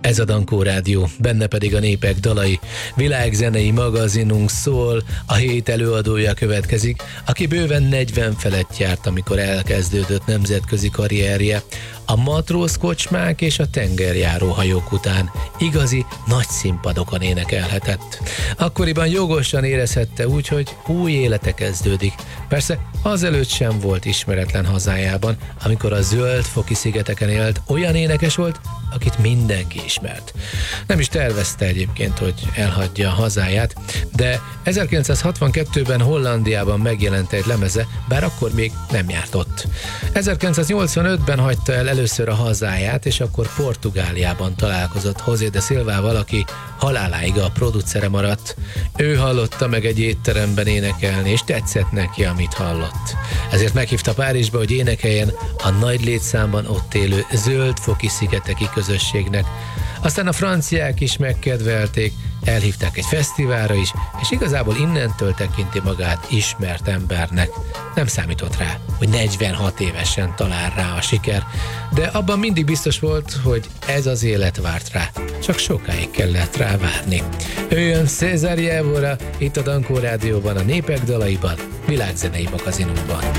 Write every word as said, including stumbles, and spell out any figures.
Ez a Dankó Rádió, benne pedig a népek dalai. Világzenei magazinunk szól, a hét előadója következik, aki bőven negyven felett járt, amikor elkezdődött nemzetközi karrierje. A matróz kocsmák és a tengerjáró hajók után igazi nagy színpadokon énekelhetett. Akkoriban jogosan érezhette úgy, hogy új élete kezdődik. Persze azelőtt sem volt ismeretlen hazájában, amikor a Zöld-foki szigeteken élt, olyan énekes volt, akit mindenki ismert. Nem is tervezte egyébként, hogy elhagyja a hazáját, de ezerkilencszázhatvankettőben Hollandiában megjelent egy lemeze, bár akkor még nem járt ott. ezerkilencszáznyolcvanötben hagyta el először a hazáját, és akkor Portugáliában találkozott José de Silvával, aki haláláig a producere maradt. Ő hallotta meg egy étteremben énekelni, és tetszett neki, amit hallott. Ezért meghívta Párizsba, hogy énekeljen a nagy létszámban ott élő Zöld-foki szigeteki közösségnek. Aztán a franciák is megkedvelték, elhívták egy fesztiválra is, és igazából innentől tekinti magát ismert embernek. Nem számított rá, hogy negyvenhat évesen talál rá a siker, de abban mindig biztos volt, hogy ez az élet várt rá. Csak sokáig kellett rá várni. Ő jön César Évora, itt a Dankó Rádióban, a Népek dalaiban, világzenei magazinunkban.